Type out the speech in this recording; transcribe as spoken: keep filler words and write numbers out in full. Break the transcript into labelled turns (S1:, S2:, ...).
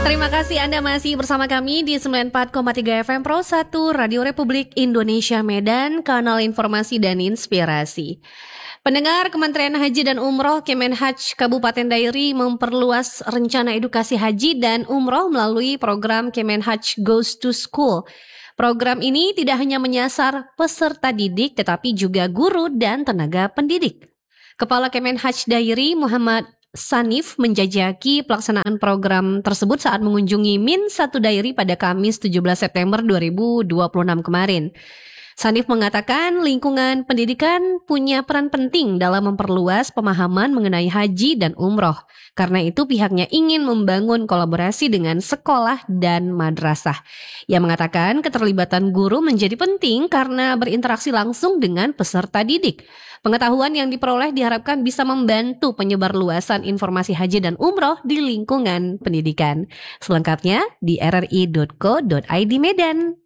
S1: Terima kasih Anda masih bersama kami di sembilan puluh empat koma tiga F M Pro satu Radio Republik Indonesia Medan, kanal informasi dan inspirasi. Pendengar, Kementerian Haji dan Umroh Kemenhaj Kabupaten Dairi memperluas rencana edukasi haji dan umroh melalui program Kemenhaj Goes to School. Program ini tidak hanya menyasar peserta didik tetapi juga guru dan tenaga pendidik. Kepala Kemenhaj Dairi Muhammad Sanif menjajaki pelaksanaan program tersebut saat mengunjungi Min satu Dairi pada Kamis tujuh belas September dua ribu dua puluh enam kemarin. Sanif mengatakan lingkungan pendidikan punya peran penting dalam memperluas pemahaman mengenai haji dan umroh. Karena itu pihaknya ingin membangun kolaborasi dengan sekolah dan madrasah. Ia mengatakan keterlibatan guru menjadi penting karena berinteraksi langsung dengan peserta didik. Pengetahuan yang diperoleh diharapkan bisa membantu penyebarluasan informasi haji dan umroh di lingkungan pendidikan. Selengkapnya di r r i dot co dot i d Medan.